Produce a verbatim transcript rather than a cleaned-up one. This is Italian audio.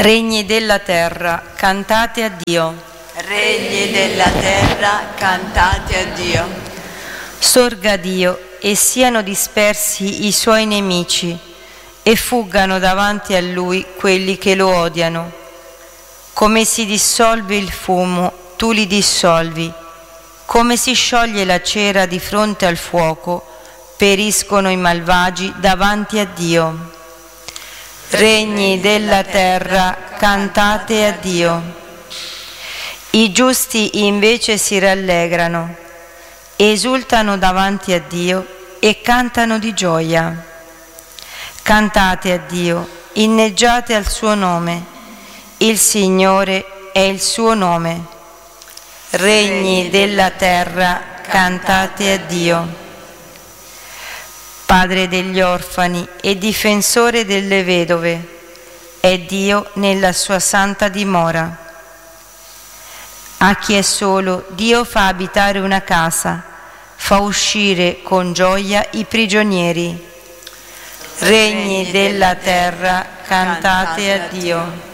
Regni della terra, cantate a Dio. Regni della terra, cantate a Dio. Sorga Dio e siano dispersi i suoi nemici e fuggano davanti a Lui quelli che lo odiano. Come si dissolve il fumo, tu li dissolvi. Come si scioglie la cera di fronte al fuoco, periscono i malvagi davanti a Dio. Regni della terra, cantate a Dio. I giusti invece si rallegrano, esultano davanti a Dio e cantano di gioia. Cantate a Dio, inneggiate al suo nome, il Signore è il suo nome. Regni della terra, cantate a Dio. Padre degli orfani e difensore delle vedove, è Dio nella sua santa dimora. A chi è solo, Dio fa abitare una casa, fa uscire con gioia i prigionieri. Regni della terra, cantate a Dio.